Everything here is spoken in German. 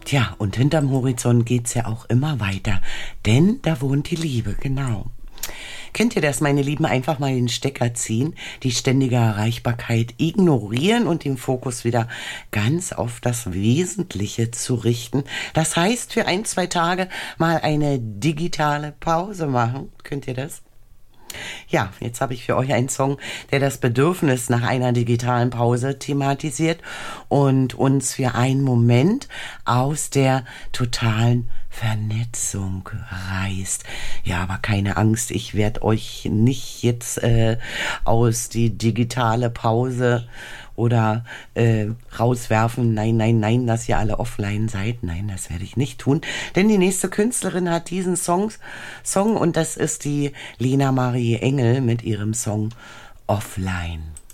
Tja, und hinterm Horizont geht's ja auch immer weiter, denn da wohnt die Liebe, genau. Kennt ihr das, meine Lieben? Einfach mal den Stecker ziehen, die ständige Erreichbarkeit ignorieren und den Fokus wieder ganz auf das Wesentliche zu richten. Das heißt, für 1, 2 Tage mal eine digitale Pause machen. Könnt ihr das? Ja, jetzt habe ich für euch einen Song, der das Bedürfnis nach einer digitalen Pause thematisiert und uns für einen Moment aus der totalen Vernetzung reißt. Ja, aber keine Angst, ich werde euch nicht jetzt aus die digitale Pause oder rauswerfen. Nein, nein, nein, dass ihr alle offline seid. Nein, das werde ich nicht tun. Denn die nächste Künstlerin hat diesen Song und das ist die Lena Marie Engel mit ihrem Song Offline.